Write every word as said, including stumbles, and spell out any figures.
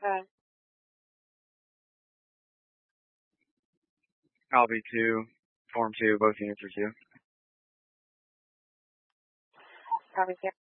Uh, Copy two, form two, both units are two. copy two.